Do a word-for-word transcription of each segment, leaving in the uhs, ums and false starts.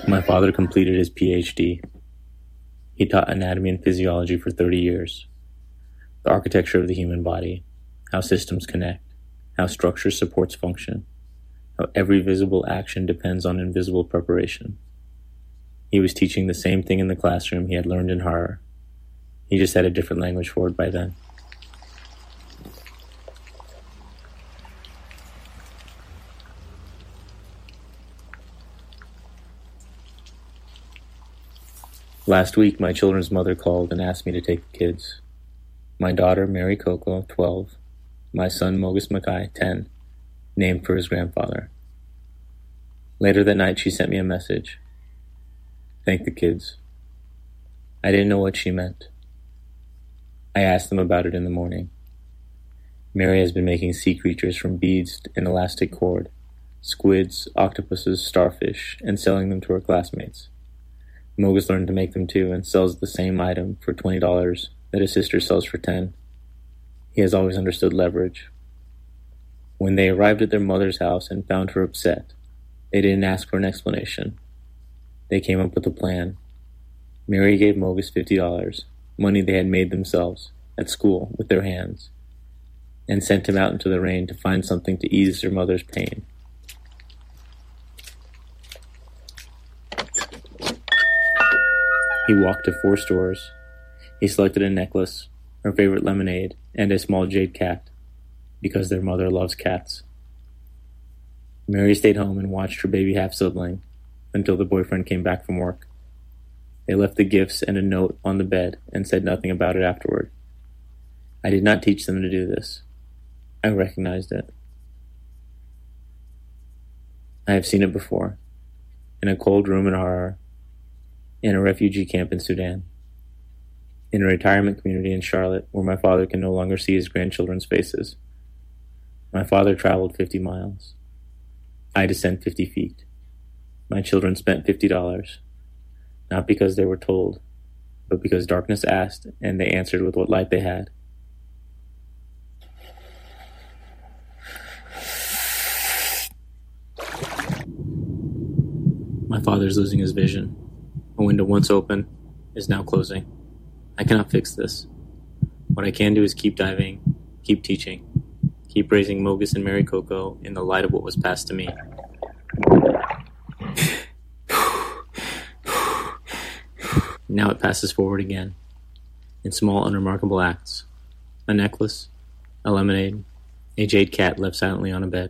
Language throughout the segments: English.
My father completed his P H D. He taught anatomy and physiology for thirty years. The architecture of the human body, how systems connect, how structure supports function, how every visible action depends on invisible preparation. He was teaching the same thing in the classroom he had learned in horror. He just had a different language for it by then. Last week, my children's mother called and asked me to take the kids. My daughter, Mary Coco, twelve. My son, Mogus Mackay, ten. Named for his grandfather. Later that night, she sent me a message. Thank the kids. I didn't know what she meant. I asked them about it in the morning. Mary has been making sea creatures from beads and elastic cord, squids, octopuses, starfish, and selling them to her classmates. Mogus learned to make them too and sells the same item for twenty dollars that his sister sells for ten dollars. He has always understood leverage. When they arrived at their mother's house and found her upset, they didn't ask for an explanation. They came up with a plan. Mary gave Mogus fifty dollars, money they had made themselves, at school, with their hands, and sent him out into the rain to find something to ease their mother's pain. He walked to four stores. He selected a necklace, her favorite lemonade, and a small jade cat, because their mother loves cats. Mary stayed home and watched her baby half-sibling until the boyfriend came back from work. They left the gifts and a note on the bed and said nothing about it afterward. I did not teach them to do this. I recognized it. I have seen it before, in a cold room in Harar, in a refugee camp in Sudan, in a retirement community in Charlotte where my father can no longer see his grandchildren's faces. My father traveled fifty miles. I had to send fifty feet. My children spent fifty dollars, not because they were told, but because darkness asked and they answered with what light they had. My father is losing his vision. A window once open is now closing. I cannot fix this. What I can do is keep diving, keep teaching, keep raising Mogus and Mary Coco in the light of what was passed to me. Now it passes forward again, in small, unremarkable acts. A necklace, a lemonade, a jade cat left silently on a bed.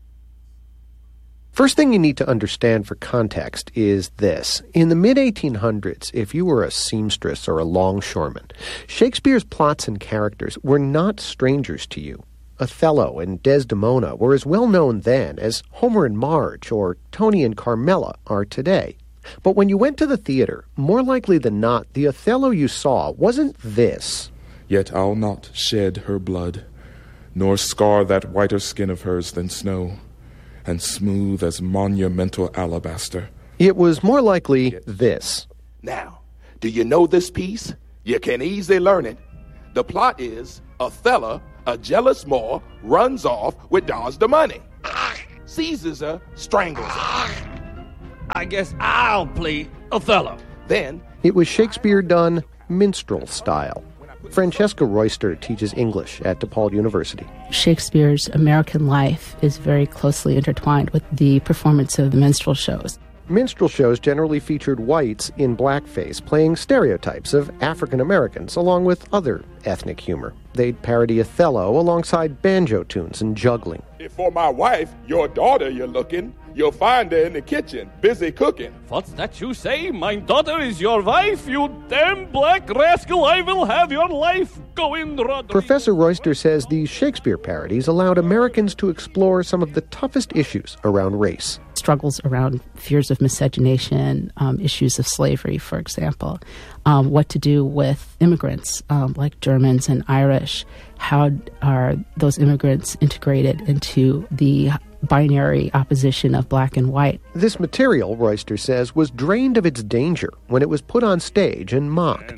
First thing you need to understand for context is this. In the mid eighteen hundreds, if you were a seamstress or a longshoreman, Shakespeare's plots and characters were not strangers to you. Othello and Desdemona were as well known then as Homer and Marge or Tony and Carmela are today. But when you went to the theater, more likely than not, the Othello you saw wasn't this. Yet I'll not shed her blood, nor scar that whiter skin of hers than snow, and smooth as monumental alabaster. It was more likely this. Now, do you know this piece? You can easily learn it. The plot is Othello, a jealous Moor, runs off with Desdemona. Seizes her, strangles her. I guess I'll play Othello. Then, it was Shakespeare done minstrel style. Francesca Royster teaches English at DePaul University. Shakespeare's American life is very closely intertwined with the performance of the minstrel shows. Minstrel shows generally featured whites in blackface playing stereotypes of African Americans along with other ethnic humor. They'd parody Othello alongside banjo tunes and juggling. If for my wife, your daughter you're looking, you'll find her in the kitchen, busy cooking. What's that you say? My daughter is your wife, you damn black rascal. I will have your life going, Rodrigo. Professor Royster says these Shakespeare parodies allowed Americans to explore some of the toughest issues around race. Struggles around fears of miscegenation, um, issues of slavery, for example, um, what to do with immigrants um, like Germans and Irish. How are those immigrants integrated into the binary opposition of black and white? This material, Royster says, was drained of its danger when it was put on stage and mocked. And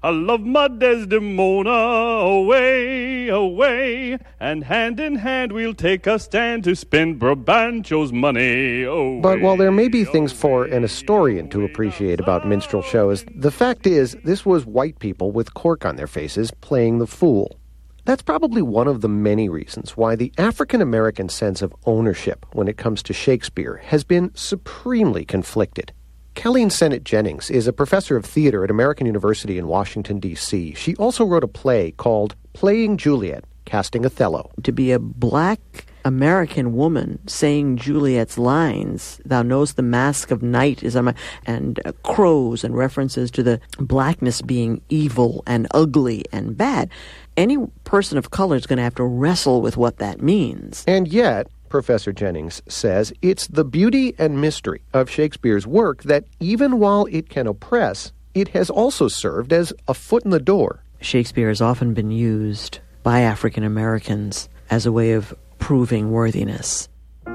I love my Desdemona, away, away, and hand in hand we'll take a stand to spend Brabantio's money away. But while there may be things for an historian to appreciate about minstrel shows, the fact is this was white people with cork on their faces playing the fool. That's probably one of the many reasons why the African-American sense of ownership when it comes to Shakespeare has been supremely conflicted. Colleen Sennett Jennings is a professor of theater at American University in Washington, D C She also wrote a play called Playing Juliet, Casting Othello. To be a black American woman saying Juliet's lines, "Thou knowest the mask of night is on my," and uh, crows and references to the blackness being evil and ugly and bad. Any person of color is going to have to wrestle with what that means. And yet, Professor Jennings says, it's the beauty and mystery of Shakespeare's work that even while it can oppress, it has also served as a foot in the door. Shakespeare has often been used by African Americans as a way of proving worthiness.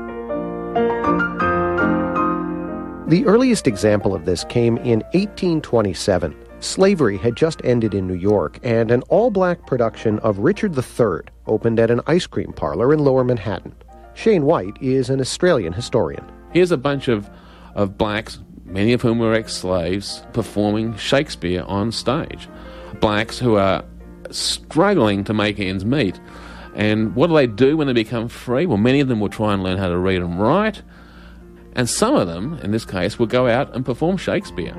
The earliest example of this came in eighteen twenty-seven. Slavery had just ended in New York, and an all-black production of Richard the Third opened at an ice cream parlor in Lower Manhattan. Shane White is an Australian historian. Here's a bunch of, of blacks, many of whom were ex-slaves, performing Shakespeare on stage. Blacks who are struggling to make ends meet. And what do they do when they become free? Well, many of them will try and learn how to read and write. And some of them, in this case, will go out and perform Shakespeare.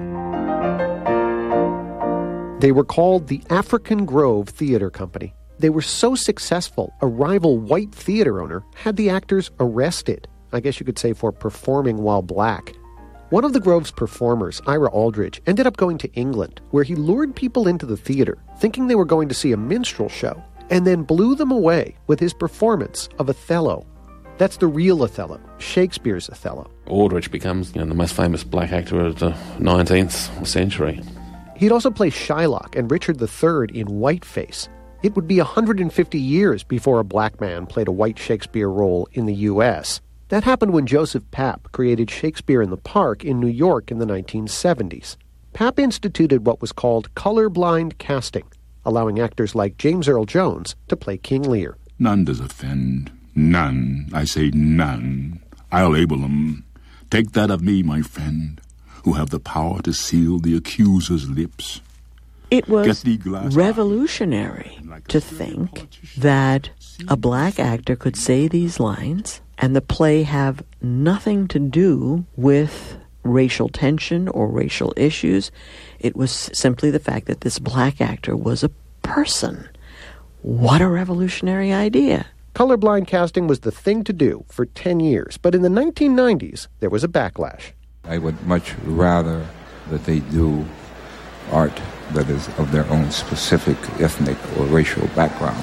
They were called the African Grove Theatre Company. They were so successful, a rival white theater owner had the actors arrested, I guess you could say for performing while black. One of the Grove's performers, Ira Aldridge, ended up going to England, where he lured people into the theater, thinking they were going to see a minstrel show, and then blew them away with his performance of Othello. That's the real Othello, Shakespeare's Othello. Aldridge becomes, you know, the most famous black actor of the nineteenth century. He'd also play Shylock and Richard the Third in Whiteface. It would be one hundred fifty years before a black man played a white Shakespeare role in the U S That happened when Joseph Papp created Shakespeare in the Park in New York in the nineteen seventies. Papp instituted what was called colorblind casting, allowing actors like James Earl Jones to play King Lear. None does offend. None. I say none. I'll able 'em. Take that of me, my friend, who have the power to seal the accuser's lips. It was revolutionary to think that a black actor could say these lines and the play have nothing to do with racial tension or racial issues. It was simply the fact that this black actor was a person. What a revolutionary idea. Colorblind casting was the thing to do for ten years, but in the nineteen nineties, there was a backlash. I would much rather that they do art that is of their own specific ethnic or racial background.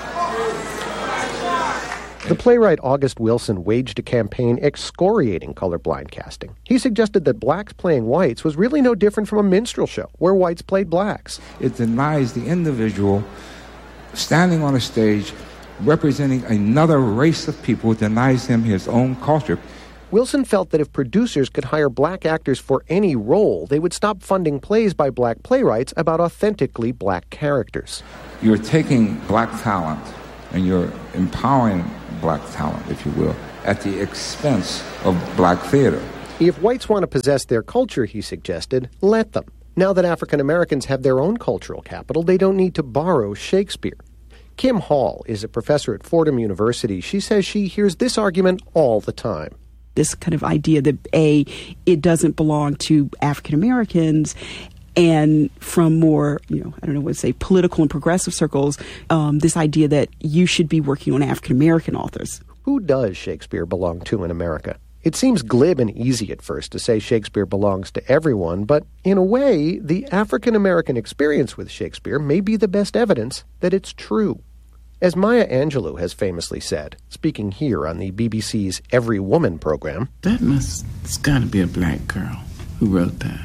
The playwright August Wilson waged a campaign excoriating colorblind casting. He suggested that blacks playing whites was really no different from a minstrel show where whites played blacks. It denies the individual standing on a stage representing another race of people, denies him his own culture. Wilson felt that if producers could hire black actors for any role, they would stop funding plays by black playwrights about authentically black characters. You're taking black talent and you're empowering black talent, if you will, at the expense of black theater. If whites want to possess their culture, he suggested, let them. Now that African Americans have their own cultural capital, they don't need to borrow Shakespeare. Kim Hall is a professor at Fordham University. She says she hears this argument all the time. This kind of idea that, A, it doesn't belong to African Americans, and from more, you know, I don't know what to say, political and progressive circles, um, this idea that you should be working on African American authors. Who does Shakespeare belong to in America? It seems glib and easy at first to say Shakespeare belongs to everyone, but in a way, the African American experience with Shakespeare may be the best evidence that it's true. As Maya Angelou has famously said, speaking here on the B B C's Every Woman program, that must, it's got to be a black girl who wrote that.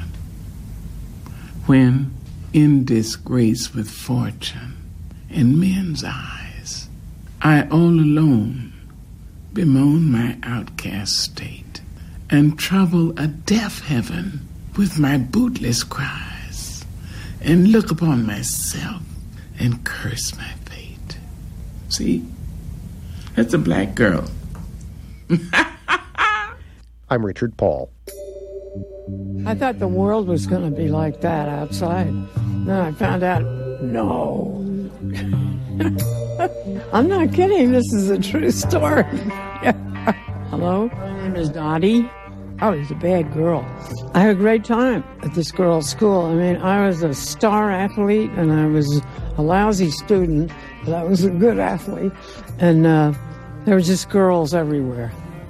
When, in disgrace with fortune, in men's eyes, I all alone bemoan my outcast state, and trouble a deaf heaven with my bootless cries, and look upon myself and curse my fate. See? That's a black girl. I'm Richard Paul. I thought the world was going to be like that outside. Then I found out, no. I'm not kidding. This is a true story. Hello? My name is Dottie. I was a bad girl. I had a great time at this girl's school. I mean, I was a star athlete, and I was a lousy student, but I was a good athlete. And uh, there were just girls everywhere.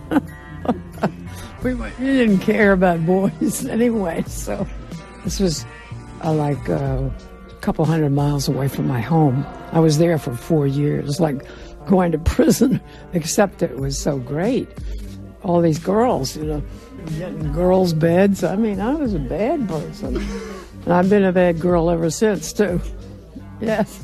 we, we didn't care about boys anyway, so this was uh, like uh, a couple hundred miles away from my home. I was there for four years, like going to prison, except it was so great. All these girls, you know, getting girls' beds. I mean, I was a bad person. And I've been a bad girl ever since, too. Yes.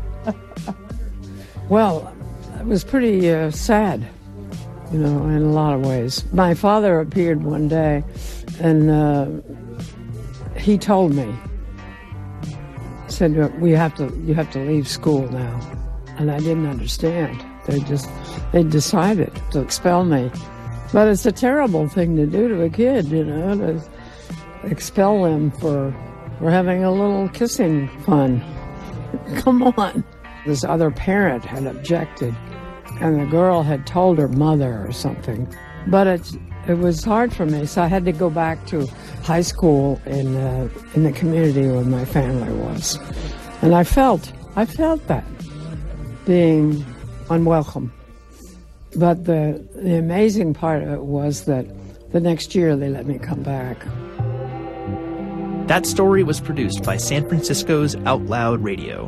Well, it was pretty uh, sad, you know, in a lot of ways. My father appeared one day, and uh, he told me, he said, "We have to, you have to leave school now." And I didn't understand. They just, they decided to expel me. But it's a terrible thing to do to a kid, you know, to expel them for, for having a little kissing fun. Come on. This other parent had objected, and the girl had told her mother or something. But it, it was hard for me, so I had to go back to high school in, uh, in the community where my family was. And I felt, I felt that, being unwelcome. But the, the amazing part of it was that the next year they let me come back. That story was produced by San Francisco's Out Loud Radio.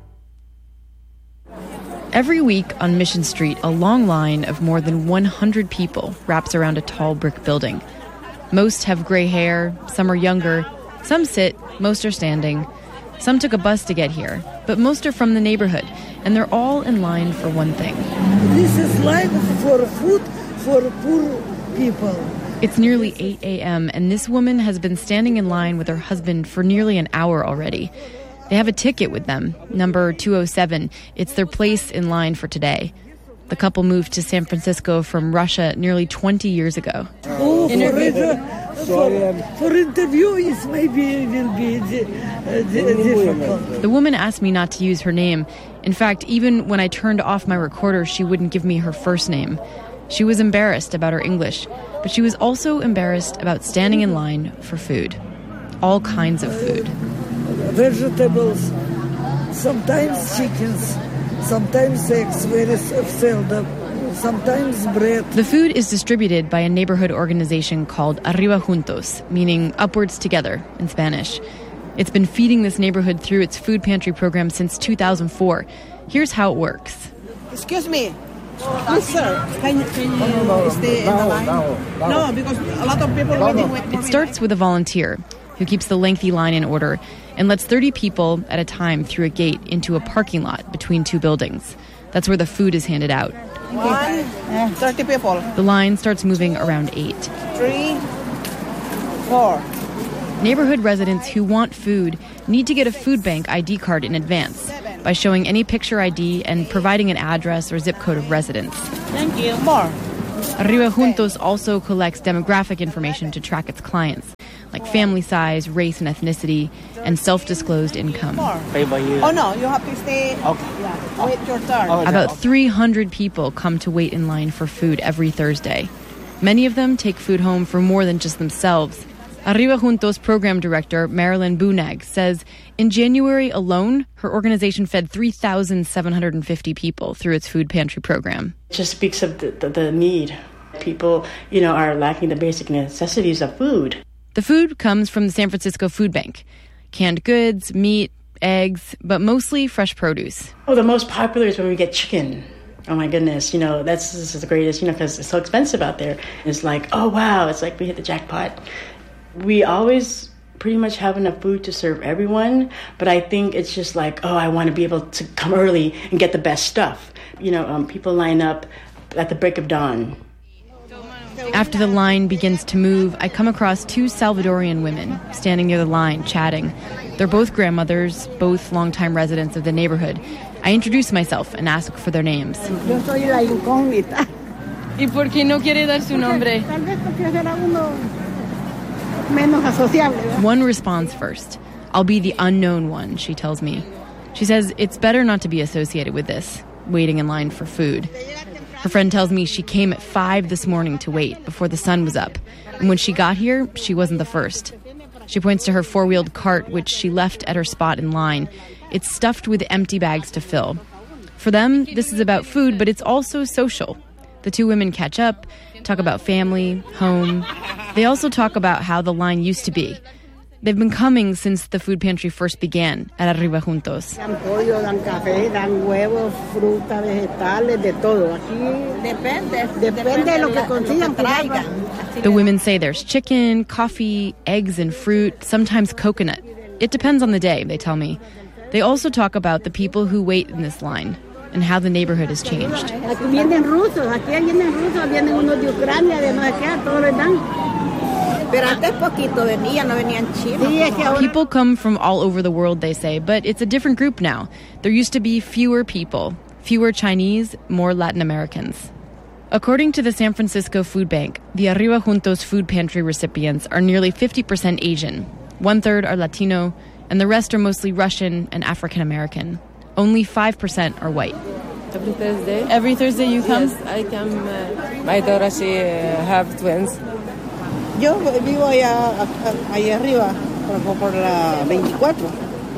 Every week on Mission Street, a long line of more than one hundred people wraps around a tall brick building. Most have gray hair, some are younger, some sit, most are standing. Some took a bus to get here, but most are from the neighborhood, and they're all in line for one thing. This is line for food for poor people. It's nearly eight a.m., and this woman has been standing in line with her husband for nearly an hour already. They have a ticket with them, number two oh seven. It's their place in line for today. The couple moved to San Francisco from Russia nearly twenty years ago. Oh, for, uh, for, for interviews, maybe it will be uh, difficult. The woman asked me not to use her name. In fact, even when I turned off my recorder, she wouldn't give me her first name. She was embarrassed about her English, but she was also embarrassed about standing in line for food. All kinds of food. Vegetables, sometimes chickens, sometimes eggs, very seldom, sometimes bread. The food is distributed by a neighborhood organization called Arriba Juntos, meaning upwards together in Spanish. It's been feeding this neighborhood through its food pantry program since two thousand four. Here's how it works. Excuse me. Yes, sir. Can, can you stay in the line? No, because a lot of people are waiting. It starts with a volunteer who keeps the lengthy line in order and lets thirty people at a time through a gate into a parking lot between two buildings. That's where the food is handed out. One, thirty people. The line starts moving around eight. Three, four. Neighborhood residents who want food need to get a food bank I D card in advance by showing any picture I D and providing an address or zip code of residence. Thank you. More. Arriba Juntos also collects demographic information to track its clients, like family size, race and ethnicity, and self-disclosed income. Pay by you. Oh, no, you have to stay. Okay. Yeah, wait your turn. Oh, About three hundred people come to wait in line for food every Thursday. Many of them take food home for more than just themselves. Arriba Juntos program director Marilyn Bunag says in January alone, her organization fed three thousand seven hundred fifty people through its food pantry program. It just speaks of the, the, the need. People, you know, are lacking the basic necessities of food. The food comes from the San Francisco Food Bank. Canned goods, meat, eggs, but mostly fresh produce. Oh, the most popular is when we get chicken. Oh my goodness, you know, that's this is the greatest, you know, because it's so expensive out there. It's like, oh wow, it's like we hit the jackpot. We always pretty much have enough food to serve everyone, but I think it's just like, oh, I want to be able to come early and get the best stuff. You know, um, people line up at the break of dawn. After the line begins to move, I come across two Salvadorian women standing near the line, chatting. They're both grandmothers, both longtime residents of the neighborhood. I introduce myself and ask for their names. Yo soy la incógnita. ¿Y por qué no quiere dar su nombre? Tal vez porque será uno menos asociable. One responds first. I'll be the unknown one, she tells me. She says it's better not to be associated with this, waiting in line for food. Her friend tells me she came at five this morning to wait before the sun was up. And when she got here, she wasn't the first. She points to her four-wheeled cart, which she left at her spot in line. It's stuffed with empty bags to fill. For them, this is about food, but it's also social. The two women catch up, talk about family, home. They also talk about how the line used to be. They've been coming since the food pantry first began at Arriba Juntos. Dan pollo, dan café, dan huevos, fruta, vegetales, de todo. Aquí depende. Depende de lo que consigan, traigan. The women say there's chicken, coffee, eggs and fruit, sometimes coconut. It depends on the day, they tell me. They also talk about the people who wait in this line and how the nneighborhood has changed. Aquí vienen rusos, aquí vienen rusos, vienen unos de Ucrania, de no sé qué, todos les dan. People come from all over the world, they say, but it's a different group now. There used to be fewer people, fewer Chinese, more Latin Americans. According to the San Francisco Food Bank, the Arriba Juntos food pantry recipients are nearly fifty percent Asian, one-third are Latino, and the rest are mostly Russian and African American. Only five percent are white. Every Thursday. Every Thursday you come? Yes, I come. Uh, my daughter, she uh, have twins. Yo vivo allá, allá arriba, por, por la veinticuatro.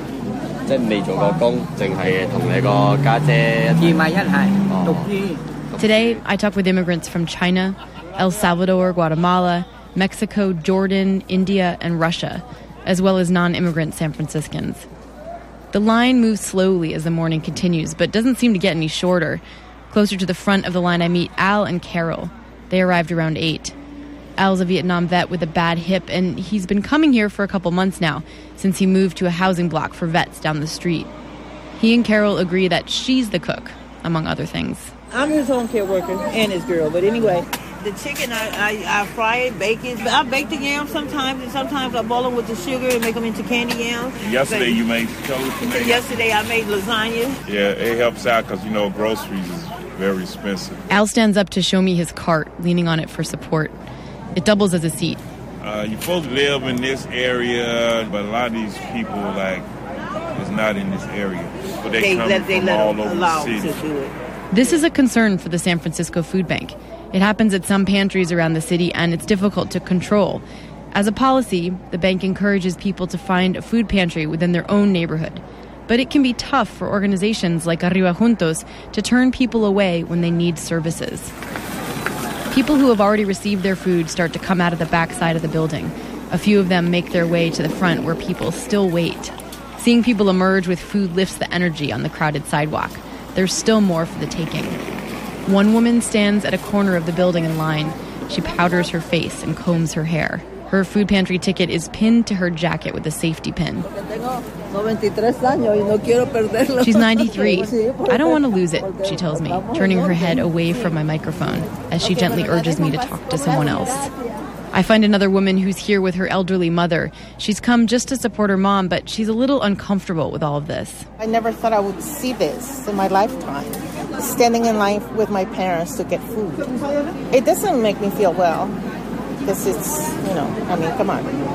Today, I talk with immigrants from China, El Salvador, Guatemala, Mexico, Jordan, India, and Russia, as well as non-immigrant San Franciscans. The line moves slowly as the morning continues, but doesn't seem to get any shorter. Closer to the front of the line, I meet Al and Carol. They arrived around eight. Al's a Vietnam vet with a bad hip, and he's been coming here for a couple months now, since he moved to a housing block for vets down the street. He and Carol agree that she's the cook, among other things. I'm his home care worker and his girl, but anyway. The chicken, I, I, I fry it, bake it. I bake the yams sometimes, and sometimes I boil them with the sugar and make them into candy yams. Yesterday you made toast. Yesterday I made lasagna. Yeah, it helps out because, you know, groceries is very expensive. Al stands up to show me his cart, leaning on it for support. It doubles as a seat. Uh, you're supposed to live in this area, but a lot of these people, like, is not in this area. But they, they come let, they from let all them over allow the city. to do it. This is a concern for the San Francisco Food Bank. It happens at some pantries around the city, and it's difficult to control. As a policy, the bank encourages people to find a food pantry within their own neighborhood. But it can be tough for organizations like Arriba Juntos to turn people away when they need services. People who have already received their food start to come out of the back side of the building. A few of them make their way to the front where people still wait. Seeing people emerge with food lifts the energy on the crowded sidewalk. There's still more for the taking. One woman stands at a corner of the building in line. She powders her face and combs her hair. Her food pantry ticket is pinned to her jacket with a safety pin. She's ninety-three. I don't want to lose it, she tells me, turning her head away from my microphone as she gently urges me to talk to someone else. I find another woman who's here with her elderly mother. She's come just to support her mom, but she's a little uncomfortable with all of this. I never thought I would see this in my lifetime. Standing in line with my parents to get food. It doesn't make me feel well. Because it's, you know, I mean, come on.